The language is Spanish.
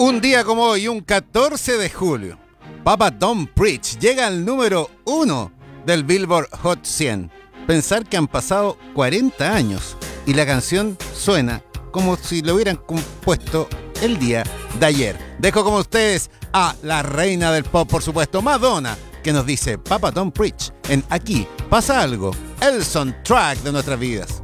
Un día como hoy, un 14 de julio, Papa Don't Preach llega al número 1 del Billboard Hot 100. Pensar que han pasado 40 años y la canción suena como si lo hubieran compuesto el día de ayer. Dejo con ustedes a la reina del pop, por supuesto, Madonna, que nos dice Papa Don't Preach en Aquí pasa algo, el soundtrack de nuestras vidas.